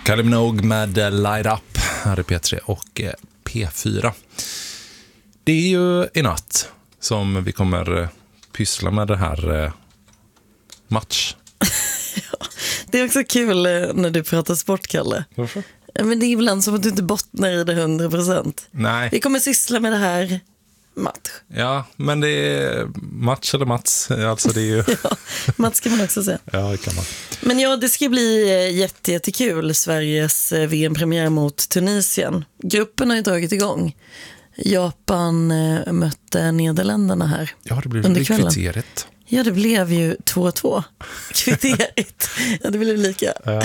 Kylie Minogue med Light Up här i P3 och P4. Det är ju i natt som vi kommer pyssla med det här match. Ja, det är också kul när du pratar sport, Kalle. Varför? Men det är ibland som att du inte bottnar i det 100%. Nej. Vi kommer syssla med det här match. Ja, men det är match eller Mats. Alltså det är ju... Ja, Mats kan man också säga. Ja, det kan man. Men ja, det ska bli jättekul. Sveriges VM-premiär mot Tunisien. Gruppen har ju dragit igång. Japan mötte Nederländerna här. Ja, det blev under kvällen. kvitteret. Ja, det blev ju 2-2. Kvitteret. Ja, det blev lika. Ja.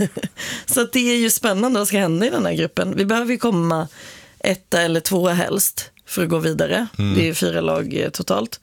Så att det är ju spännande vad ska hända i den här gruppen. Vi behöver ju komma 1 eller 2 helst för att gå vidare. Det är ju 4 lag totalt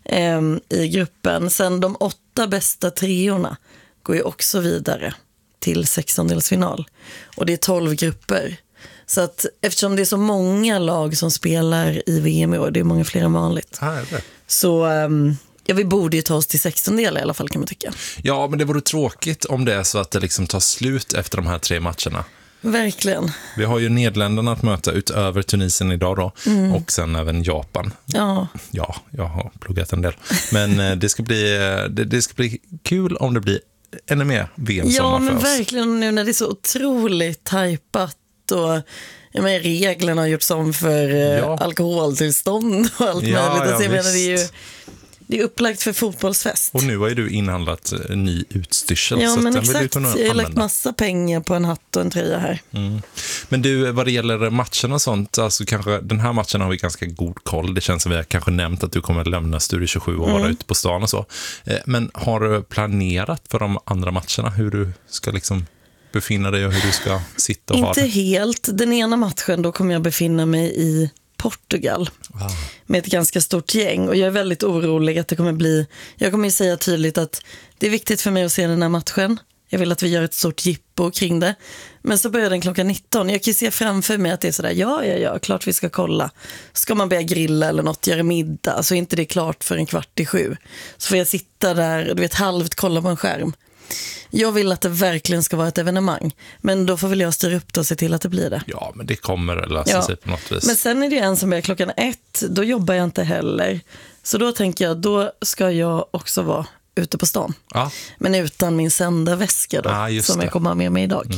i gruppen. Sen de 8 bästa treorna går ju också vidare till 16-delsfinal. Och det är 12 grupper. Så att eftersom det är så många lag som spelar i VM i år, det är många fler än vanligt. Här är det. Så ja, vi borde ju ta oss till 16-del i alla fall, kan man tycka. Ja, men det vore tråkigt om det är så att det liksom tar slut efter de här 3 matcherna. Verkligen. Vi har ju Nederländerna att möta utöver Tunisien idag då. Och sen även Japan. Ja. Ja, jag har pluggat en del. Men det ska bli kul om det blir ännu mer VM-sommar Ja, men för oss. verkligen nu när det är så otroligt tajpat och reglerna har gjorts om för alkoholtillstånd och allt möjligt. Alltså, jag menar, det är upplagt för fotbollsfest. Och nu har ju du inhandlat en ny utstyrsel. Ja, så men den vill exakt. Jag har lagt massa pengar på en hatt och en tröja här. Men du, vad det gäller matcherna och sånt, alltså kanske den här matchen har vi ganska god koll. Det känns som vi har kanske nämnt att du kommer att lämna Studio 27 och vara ute på stan och så. Men har du planerat för de andra matcherna hur du ska liksom befinna dig och hur du ska sitta och ha det? Inte helt. Den ena matchen då kommer jag befinna mig i Portugal med ett ganska stort gäng, och jag är väldigt orolig att det kommer bli, jag kommer ju säga tydligt att det är viktigt för mig att se den här matchen. Jag vill att vi gör ett stort jippo kring det. Men så börjar den klockan 19. Jag kan ju se framför mig att det är sådär, ja, klart vi ska kolla. Ska man börja grilla eller något, göra middag, så är inte det klart för 6:15. Så får jag sitta där, du vet, halvt kolla på en skärm. Jag vill att det verkligen ska vara ett evenemang. Men då får väl jag styra upp det och se till att det blir det. Ja, men det kommer att lösa sig på något vis. Men sen är det en som är klockan 1. Då jobbar jag inte heller. Så då tänker jag, då ska jag också vara ute på stan. Ja. Men utan min sändarväska då, som jag kommer med mig idag.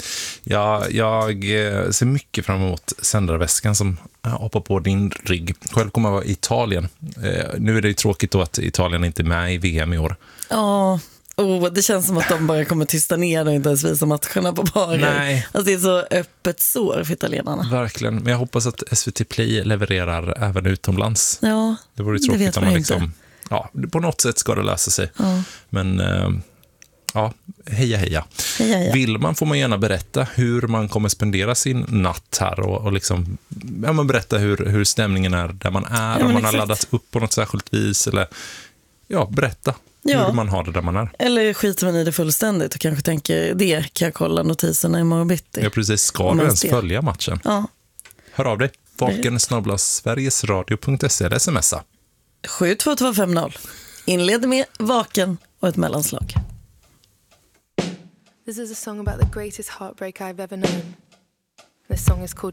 Ja, jag ser mycket fram emot sändarväskan som hoppar på din rygg. Själv kommer jag vara i Italien. Nu är det ju tråkigt då att Italien inte är med i VM i år. Ja. Det känns som att de bara kommer tysta ner och inte ens visa matcherna på barer. Nej. Alltså det är så öppet sår för italienarna. Verkligen, men jag hoppas att SVT Play levererar även utomlands. Ja, det vore ju tråkigt om man liksom... Ja, på något sätt ska det lösa sig. Ja. Men heja. Vill man får man gärna berätta hur man kommer spendera sin natt här och liksom, man berätta hur stämningen är där man är, om man har laddat upp på något särskilt vis eller berätta hur man har det där man är. Eller skiter man i det fullständigt och kanske tänker, det kan jag kolla notiserna i morgon bitti. Ja, precis. Ska du ens följa matchen? Ja. Hör av dig. vaken@sverigesradio.se eller smsa. 72250. Inleder med vaken och ett mellanslag. This is a song about the greatest heartbreak I've ever known. This song is called